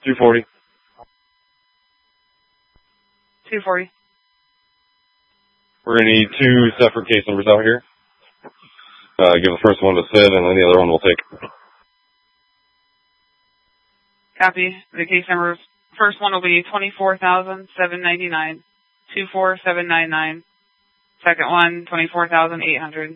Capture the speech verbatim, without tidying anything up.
two forty. two forty. We're going to need two separate case numbers out here. Uh, give the first one to Sid, and then the other one we'll take. Copy. The case number, first one will be twenty-four thousand seven hundred ninety-nine, two four seven nine nine. Second one, twenty-four thousand eight hundred.